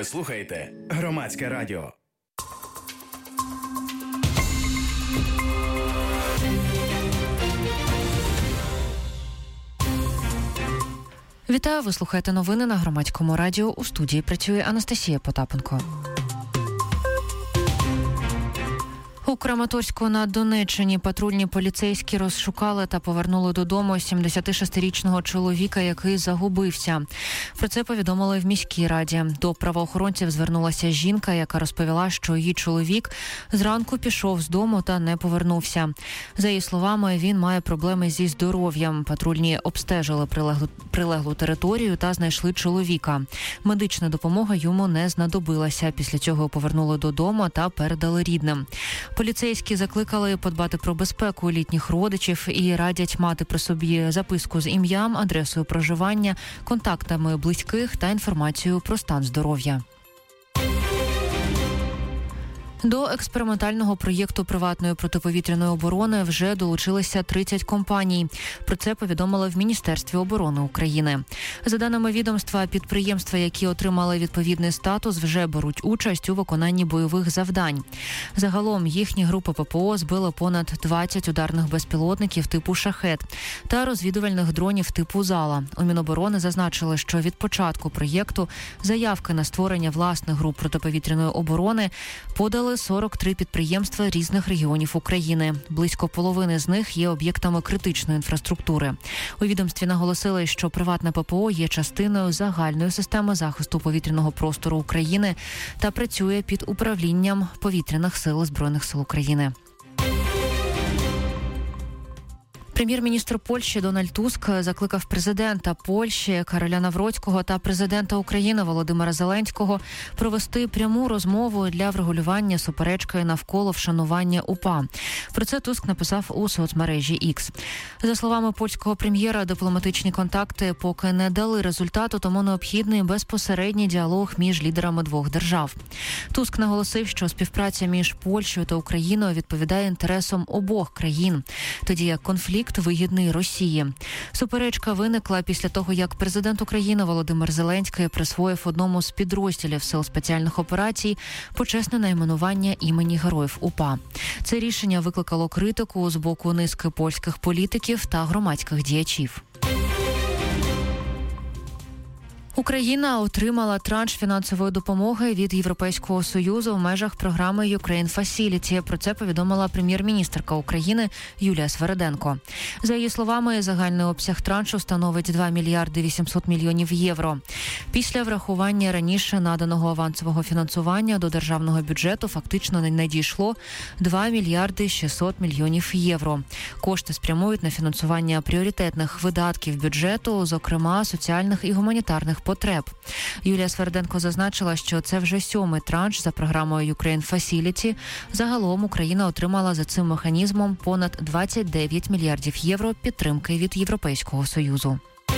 Ви слухаєте Громадське радіо. Вітаю, ви слухаєте новини на Громадському радіо. У студії працює Анастасія Потапенко. У Краматорську на Донеччині патрульні поліцейські розшукали та повернули додому 76-річного чоловіка, який загубився. Про це повідомили в міській раді. До правоохоронців звернулася жінка, яка розповіла, що її чоловік зранку пішов з дому та не повернувся. За її словами, він має проблеми зі здоров'ям. Патрульні обстежили прилеглу територію та знайшли чоловіка. Медична допомога йому не знадобилася. Після цього повернули додому та передали рідним. Поліцейські закликали подбати про безпеку літніх родичів і радять мати при собі записку з ім'ям, адресою проживання, контактами близьких та інформацією про стан здоров'я. До експериментального проєкту приватної протиповітряної оборони вже долучилися 30 компаній. Про це повідомили в Міністерстві оборони України. За даними відомства, підприємства, які отримали відповідний статус, вже беруть участь у виконанні бойових завдань. Загалом їхні групи ППО збили понад 20 ударних безпілотників типу «Шахед» та розвідувальних дронів типу «Зала». У Міноборони зазначили, що від початку проєкту заявки на створення власних груп протиповітряної оборони подали 43 підприємства різних регіонів України. Близько половини з них є об'єктами критичної інфраструктури. У відомстві наголосили, що приватне ППО є частиною загальної системи захисту повітряного простору України та працює під управлінням Повітряних сил Збройних сил України. Прем'єр-міністр Польщі Дональд Туск закликав президента Польщі Кароля Навроцького та президента України Володимира Зеленського провести пряму розмову для врегулювання суперечки навколо вшанування УПА. Про це Туск написав у соцмережі X. За словами польського прем'єра, дипломатичні контакти поки не дали результату, тому необхідний безпосередній діалог між лідерами двох держав. Туск наголосив, що співпраця між Польщею та Україною відповідає інтересам обох країн, тоді як конфлікт вигідний Росії. Суперечка виникла після того, як президент України Володимир Зеленський присвоїв одному з підрозділів Сил спеціальних операцій почесне найменування імені Героїв УПА. Це рішення викликало критику з боку низки польських політиків та громадських діячів. Україна отримала транш фінансової допомоги від Європейського Союзу в межах програми Ukraine Facility. Про це повідомила прем'єр-міністерка України Юлія Свериденко. За її словами, загальний обсяг траншу становить 2 мільярди 800 мільйонів євро. Після врахування раніше наданого авансового фінансування до державного бюджету фактично не надійшло 2 мільярди 600 мільйонів євро. Кошти спрямують на фінансування пріоритетних видатків бюджету, зокрема соціальних і гуманітарних потреб. Юлія Свериденко зазначила, що це вже 7-й транш за програмою Ukraine Facility. Загалом Україна отримала за цим механізмом понад 29 мільярдів євро підтримки від Європейського Союзу.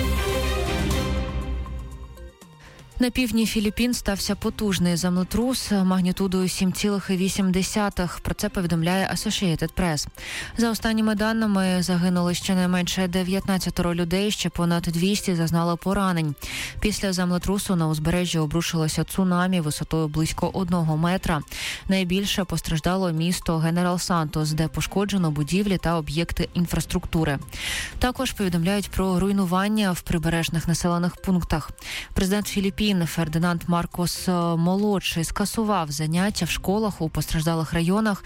На півдні Філіппін стався потужний землетрус магнітудою 7,8. Про це повідомляє Associated Press. За останніми даними, загинули щонайменше 19 людей, ще понад 200 зазнали поранень. Після землетрусу на узбережжі обрушилося цунамі висотою близько 1 метра. Найбільше постраждало місто Генерал Сантос, де пошкоджено будівлі та об'єкти інфраструктури. Також повідомляють про руйнування в прибережних населених пунктах. Президент Філіппін Фердинанд Маркос молодший скасував заняття в школах у постраждалих районах